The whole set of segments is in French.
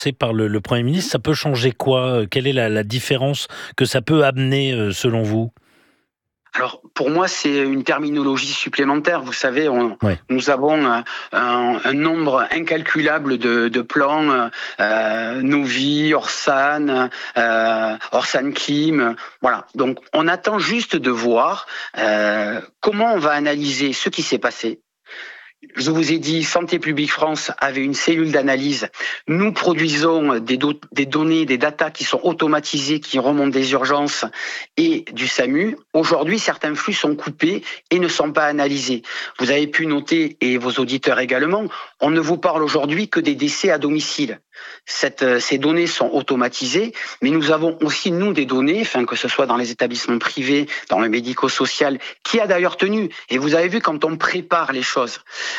C'est par le Premier ministre, ça peut changer quoi? Quelle est la différence que ça peut amener, selon vous? Alors, pour moi, c'est une terminologie supplémentaire. Vous savez, Ouais. nous avons un nombre incalculable de plans, Novi, Orsan, Orsan Kim. Voilà. Donc, on attend juste de voir comment on va analyser ce qui s'est passé. Je vous ai dit, Santé publique France avait une cellule d'analyse. Nous produisons des données, des datas qui sont automatisées, qui remontent des urgences et du SAMU. Aujourd'hui, certains flux sont coupés et ne sont pas analysés. Vous avez pu noter, et vos auditeurs également, on ne vous parle aujourd'hui que des décès à domicile. Ces données sont automatisées, mais nous avons aussi, nous, des données, que ce soit dans les établissements privés, dans le médico-social, qui a d'ailleurs tenu. Et vous avez vu, quand on prépare les choses,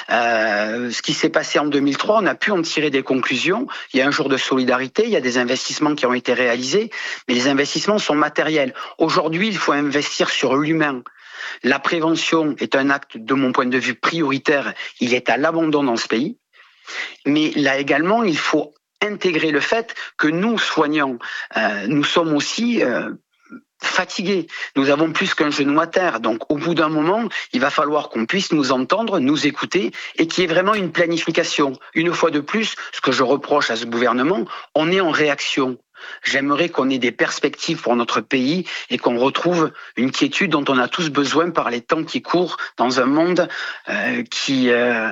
ce qui s'est passé en 2003, on a pu en tirer des conclusions. Il y a un jour de solidarité, il y a des investissements qui ont été réalisés, mais les investissements sont matériels. Aujourd'hui, il faut investir sur l'humain. La prévention est un acte, de mon point de vue, prioritaire. Il est à l'abandon dans ce pays. Mais là également, il faut intégrer le fait que nous, soignants, nous sommes aussi fatigués. Nous avons plus qu'un genou à terre. Donc, au bout d'un moment, il va falloir qu'on puisse nous entendre, nous écouter et qu'il y ait vraiment une planification. Une fois de plus, ce que je reproche à ce gouvernement, on est en réaction. J'aimerais qu'on ait des perspectives pour notre pays et qu'on retrouve une quiétude dont on a tous besoin par les temps qui courent dans un monde qui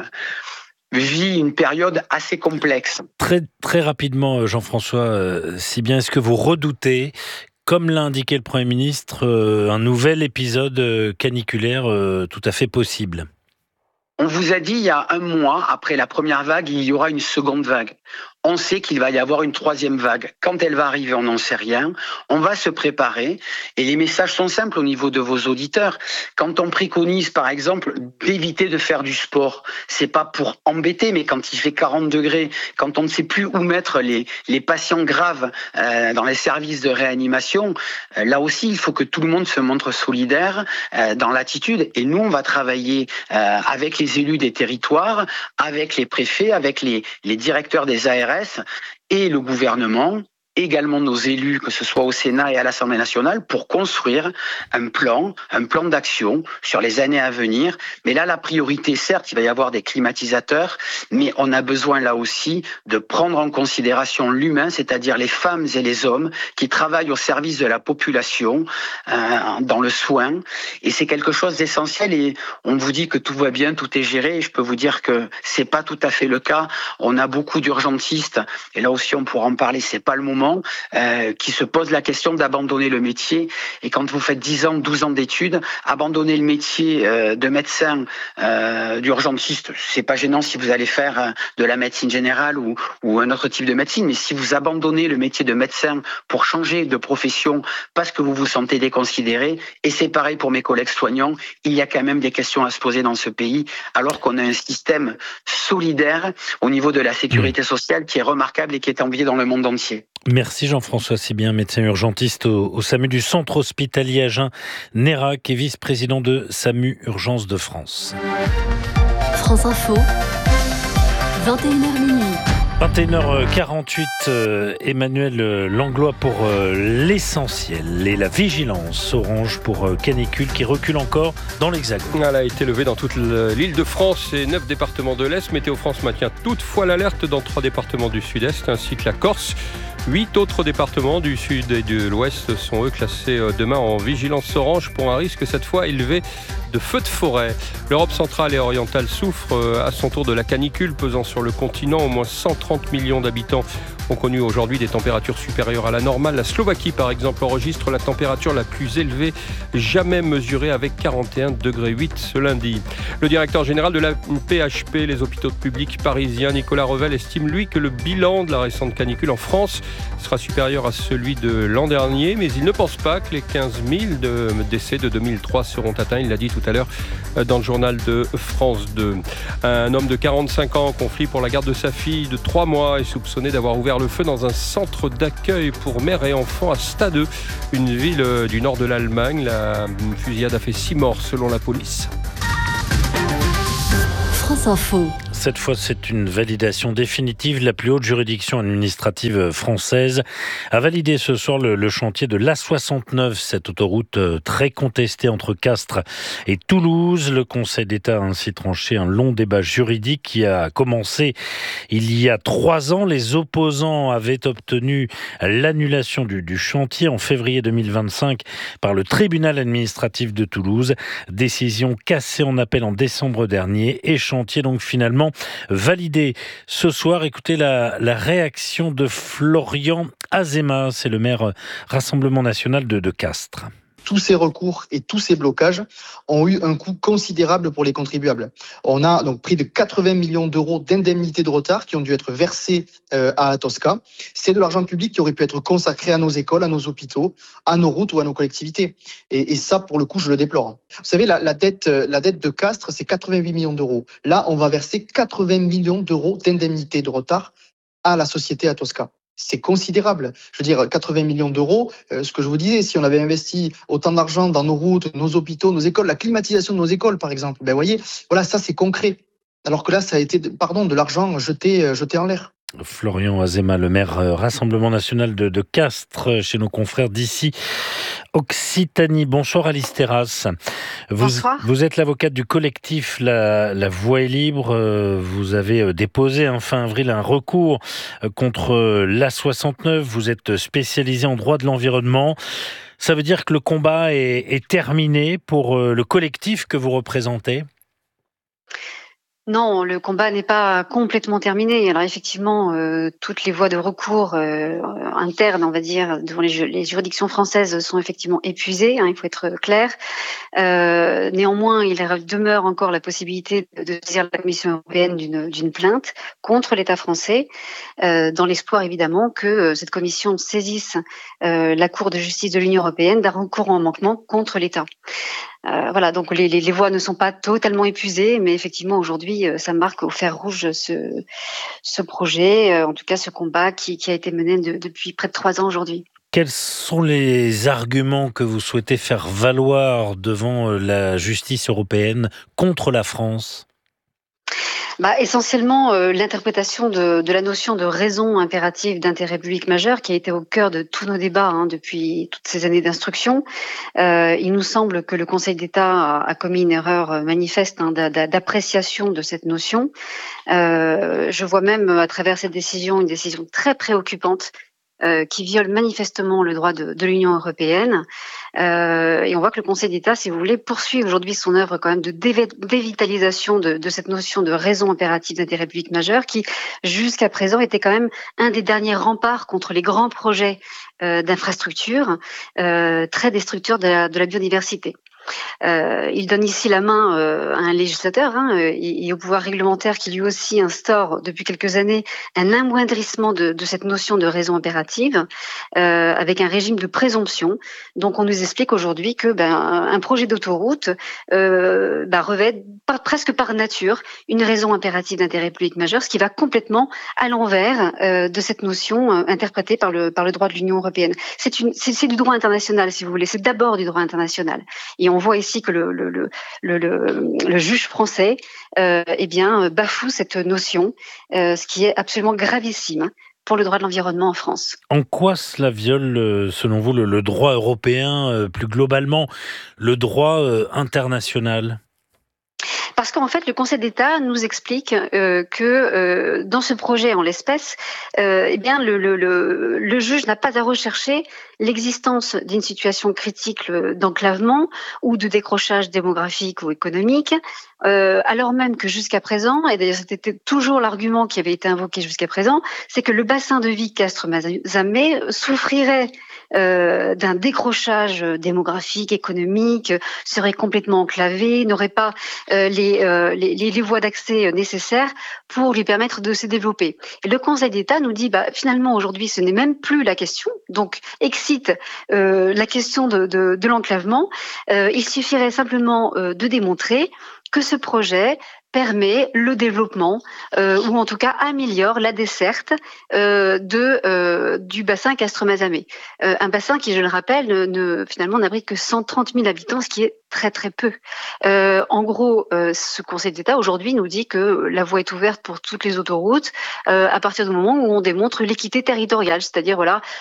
vit une période assez complexe. Très, très rapidement, Jean-François, si bien est-ce que vous redoutez, comme l'a indiqué le Premier ministre, un nouvel épisode caniculaire tout à fait possible? On vous a dit il y a un mois, après la première vague, il y aura une seconde vague. On sait qu'il va y avoir une troisième vague. Quand elle va arriver, on n'en sait rien. On va se préparer et les messages sont simples au niveau de vos auditeurs. Quand on préconise, par exemple, d'éviter de faire du sport, c'est pas pour embêter, mais quand il fait 40 degrés, quand on ne sait plus où mettre les patients graves dans les services de réanimation, là aussi, il faut que tout le monde se montre solidaire dans l'attitude. Et nous, on va travailler avec les élus des territoires, avec les préfets, avec les directeurs des ARS et le gouvernement, également nos élus, que ce soit au Sénat et à l'Assemblée nationale, pour construire un plan d'action sur les années à venir. Mais là, la priorité, certes, il va y avoir des climatisateurs, mais on a besoin là aussi de prendre en considération l'humain, c'est-à-dire les femmes et les hommes qui travaillent au service de la population, dans le soin. Et c'est quelque chose d'essentiel et on vous dit que tout va bien, tout est géré. Et je peux vous dire que c'est pas tout à fait le cas. On a beaucoup d'urgentistes et là aussi on pourra en parler, c'est pas le moment. Qui se pose la question d'abandonner le métier. Et quand vous faites 10 ans, 12 ans d'études, abandonner le métier de médecin, d'urgentiste, c'est pas gênant si vous allez faire de la médecine générale ou un autre type de médecine, mais si vous abandonnez le métier de médecin pour changer de profession parce que vous vous sentez déconsidéré, et c'est pareil pour mes collègues soignants, il y a quand même des questions à se poser dans ce pays, alors qu'on a un système solidaire au niveau de la sécurité sociale qui est remarquable et qui est envié dans le monde entier. Merci Jean-François Sibien, médecin urgentiste au SAMU du Centre Hospitalier Agen Nérac et vice-président de SAMU Urgence de France. France Info, 21h minuit. 21h48, Emmanuel Langlois pour l'essentiel et la vigilance orange pour canicule qui recule encore dans l'Hexagone. Elle a été levée dans toute l'île de France et 9 départements de l'Est. Météo France maintient toutefois l'alerte dans 3 départements du Sud-Est ainsi que la Corse. 8 autres départements du Sud et de l'Ouest sont eux classés demain en vigilance orange pour un risque cette fois élevé de feux de forêt. L'Europe centrale et orientale souffre à son tour de la canicule pesant sur le continent. Au moins 130 millions d'habitants ont connu aujourd'hui des températures supérieures à la normale. La Slovaquie, par exemple, enregistre la température la plus élevée jamais mesurée avec 41,8 degrés ce lundi. Le directeur général de la PHP, les hôpitaux publics parisiens, Nicolas Revel, estime lui que le bilan de la récente canicule en France sera supérieur à celui de l'an dernier, mais il ne pense pas que les 15 000 décès de 2003 seront atteints. Il l'a dit tout à l'heure dans le journal de France 2. Un homme de 45 ans en conflit pour la garde de sa fille de 3 mois est soupçonné d'avoir ouvert le feu dans un centre d'accueil pour mères et enfants à Stade, une ville du nord de l'Allemagne. La fusillade a fait 6 morts selon la police. France Info. Cette fois, c'est une validation définitive. La plus haute juridiction administrative française a validé ce soir le chantier de l'A69, cette autoroute très contestée entre Castres et Toulouse. Le Conseil d'État a ainsi tranché un long débat juridique qui a commencé il y a 3 ans. Les opposants avaient obtenu l'annulation du chantier en février 2025 par le tribunal administratif de Toulouse. Décision cassée en appel en décembre dernier et chantier donc finalement validé ce soir. Écoutez la réaction de Florian Azéma, c'est le maire Rassemblement National de Castres. Tous ces recours et tous ces blocages ont eu un coût considérable pour les contribuables. On a donc pris de 80 millions d'euros d'indemnités de retard qui ont dû être versées à Atosca. C'est de l'argent public qui aurait pu être consacré à nos écoles, à nos hôpitaux, à nos routes ou à nos collectivités. Et ça, pour le coup, je le déplore. Vous savez, la dette de Castres, c'est 88 millions d'euros. Là, on va verser 80 millions d'euros d'indemnités de retard à la société Atosca. C'est considérable. Je veux dire, 80 millions d'euros, ce que je vous disais, si on avait investi autant d'argent dans nos routes, nos hôpitaux, nos écoles, la climatisation de nos écoles, par exemple, vous voyez, voilà, ça c'est concret. Alors que là, ça a été, de l'argent jeté en l'air. Florian Azéma, le maire Rassemblement National de Castres, chez nos confrères d'ici Occitanie. Bonsoir Alice Terrasse. Bonsoir. Vous êtes l'avocate du collectif La Voix est libre. Vous avez déposé fin avril un recours contre l'A69. Vous êtes spécialisé en droit de l'environnement. Ça veut dire que le combat est terminé pour le collectif que vous représentez ? Non, le combat n'est pas complètement terminé. Alors effectivement, toutes les voies de recours internes, on va dire, devant les juridictions françaises sont effectivement épuisées, il faut être clair. Néanmoins, il demeure encore la possibilité de saisir la Commission européenne d'une plainte contre l'État français, dans l'espoir évidemment que cette commission saisisse la Cour de justice de l'Union européenne d'un recours en manquement contre l'État. Voilà, donc les voies ne sont pas totalement épuisées, mais effectivement aujourd'hui, ça marque au fer rouge ce projet, en tout cas ce combat qui a été mené depuis près de 3 ans aujourd'hui. Quels sont les arguments que vous souhaitez faire valoir devant la justice européenne contre la France ? Essentiellement, l'interprétation de la notion de raison impérative d'intérêt public majeur qui a été au cœur de tous nos débats depuis toutes ces années d'instruction. Il nous semble que le Conseil d'État a commis une erreur manifeste d'appréciation de cette notion. Je vois même à travers cette décision une décision très préoccupante qui viole manifestement le droit de l'Union européenne. Et on voit que le Conseil d'État, si vous voulez, poursuit aujourd'hui son œuvre quand même de dévitalisation de cette notion de raison impérative d'intérêt public majeur qui, jusqu'à présent, était quand même un des derniers remparts contre les grands projets d'infrastructures très destructeurs de la biodiversité. Il donne ici la main à un législateur et au pouvoir réglementaire qui lui aussi instaure depuis quelques années un amoindrissement de cette notion de raison impérative avec un régime de présomption. Donc on nous explique aujourd'hui que un projet d'autoroute revêt presque par nature une raison impérative d'intérêt public majeur, ce qui va complètement à l'envers de cette notion interprétée par le droit de l'Union européenne. C'est du droit international, si vous voulez. C'est d'abord du droit international. Et on voit ici que le juge français bafoue cette notion, ce qui est absolument gravissime pour le droit de l'environnement en France. En quoi cela viole, selon vous, le droit européen, plus globalement, le droit international ? Parce qu'en fait, le Conseil d'État nous explique que dans ce projet, en l'espèce, le juge n'a pas à rechercher l'existence d'une situation critique d'enclavement ou de décrochage démographique ou économique, alors même que jusqu'à présent, et d'ailleurs c'était toujours l'argument qui avait été invoqué jusqu'à présent, c'est que le bassin de vie Castres-Mazamet souffrirait d'un décrochage démographique, économique, serait complètement enclavé, n'aurait pas les voies d'accès nécessaires pour lui permettre de se développer. Et le Conseil d'État nous dit finalement aujourd'hui ce n'est même plus la question, donc excite la question de l'enclavement. Il suffirait simplement de démontrer que ce projet permet le développement ou en tout cas améliore la desserte de du bassin Castres-Mazamet. Un bassin qui, je le rappelle, finalement n'abrite que 130 000 habitants, ce qui est très très peu. En gros, ce Conseil d'État aujourd'hui nous dit que la voie est ouverte pour toutes les autoroutes à partir du moment où on démontre l'équité territoriale, c'est-à-dire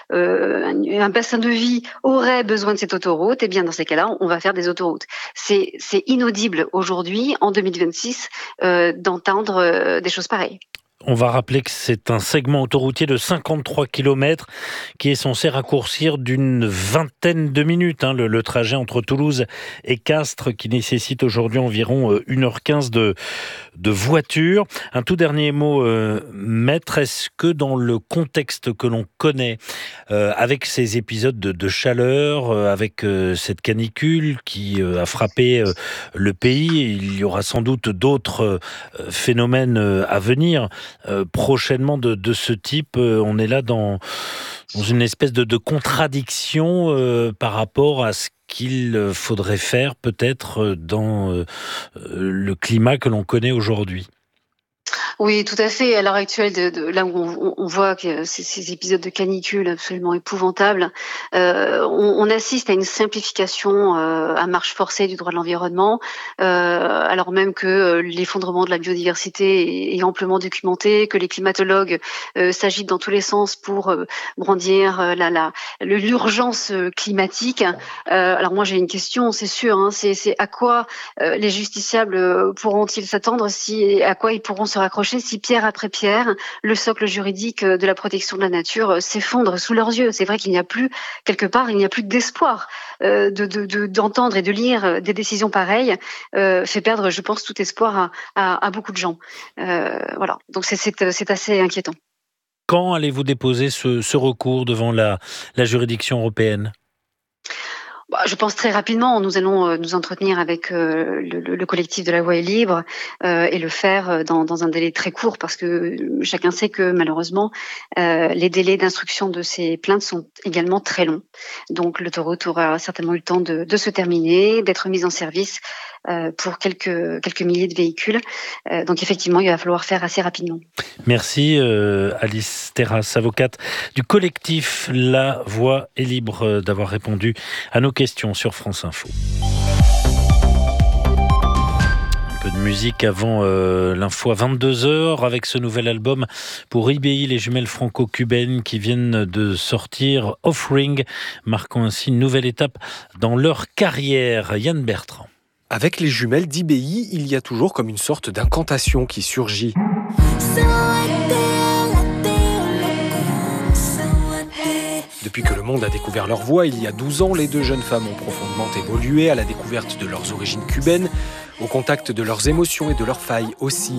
un bassin de vie aurait besoin de cette autoroute, et bien dans ces cas-là, on va faire des autoroutes. C'est inaudible aujourd'hui, en 2026, d'entendre des choses pareilles. On va rappeler que c'est un segment autoroutier de 53 km qui est censé raccourcir d'une vingtaine de minutes le trajet entre Toulouse et Castres, qui nécessite aujourd'hui environ 1h15 de voiture. Un tout dernier mot, Maître, est-ce que dans le contexte que l'on connaît, avec ces épisodes de chaleur, avec cette canicule qui a frappé le pays, il y aura sans doute d'autres phénomènes à venir, prochainement de ce type, on est là dans une espèce de contradiction par rapport à ce qu'il faudrait faire peut-être dans le climat que l'on connaît aujourd'hui. Oui, tout à fait. À l'heure actuelle, là où on voit que ces épisodes de canicule absolument épouvantables, on assiste à une simplification à marche forcée du droit de l'environnement, alors même que l'effondrement de la biodiversité est amplement documenté, que les climatologues s'agitent dans tous les sens pour brandir l'urgence climatique. Alors moi j'ai une question, c'est sûr, c'est à quoi les justiciables pourront-ils s'attendre, à quoi ils pourront se raccrocher si pierre après pierre, le socle juridique de la protection de la nature s'effondre sous leurs yeux. C'est vrai qu'il n'y a plus, quelque part, il n'y a plus d'espoir d'entendre et de lire des décisions pareilles, fait perdre, je pense, tout espoir à beaucoup de gens. Voilà, donc c'est assez inquiétant. Quand allez-vous déposer ce recours devant la juridiction européenne ? Je pense très rapidement. Nous allons nous entretenir avec le collectif de la voie est libre et le faire dans un délai très court, parce que chacun sait que malheureusement les délais d'instruction de ces plaintes sont également très longs. Donc l'autoroute aura certainement eu le temps de se terminer, d'être mise en service pour quelques milliers de véhicules. Donc effectivement, il va falloir faire assez rapidement. Merci Alice Terrasse, avocate du collectif La Voie est libre, d'avoir répondu à nos questions sur France Info. Un peu de musique avant l'info à 22h avec ce nouvel album pour IBI, les jumelles franco-cubaines qui viennent de sortir Offering, marquant ainsi une nouvelle étape dans leur carrière. Yann Bertrand. Avec les jumelles d'IBI, il y a toujours comme une sorte d'incantation qui surgit. Depuis que le monde a découvert leur voix, il y a 12 ans, les deux jeunes femmes ont profondément évolué à la découverte de leurs origines cubaines, au contact de leurs émotions et de leurs failles aussi.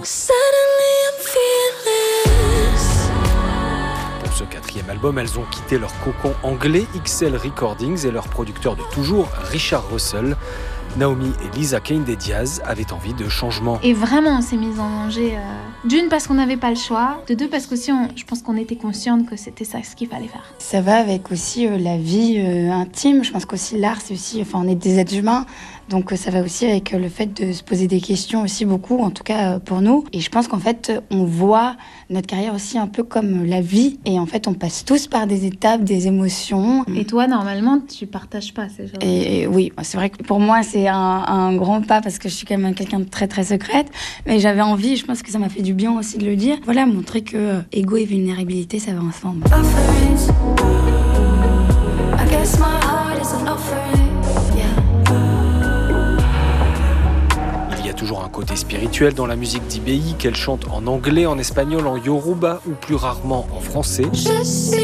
Pour ce 4e album, elles ont quitté leur cocon anglais XL Recordings et leur producteur de toujours, Richard Russell. Naomi et Lisa Keinde-Diaz avaient envie de changement. Et vraiment, on s'est mis en danger. D'une, parce qu'on n'avait pas le choix. De deux, parce qu'aussi, je pense qu'on était consciente que c'était ça ce qu'il fallait faire. Ça va avec aussi la vie intime. Je pense qu'aussi l'art, c'est aussi... on est des êtres humains. Donc ça va aussi avec le fait de se poser des questions aussi beaucoup, en tout cas pour nous. Et je pense qu'en fait, on voit notre carrière aussi un peu comme la vie. Et en fait, on passe tous par des étapes, des émotions. Et toi, normalement, tu partages pas ces choses. Et oui, c'est vrai que pour moi, c'est un grand pas parce que je suis quand même quelqu'un de très très secrète. Mais j'avais envie, je pense que ça m'a fait du bien aussi de le dire. Voilà, montrer que ego et vulnérabilité, ça va ensemble. Toujours un côté spirituel dans la musique d'IBI, qu'elle chante en anglais, en espagnol, en yoruba ou plus rarement en français.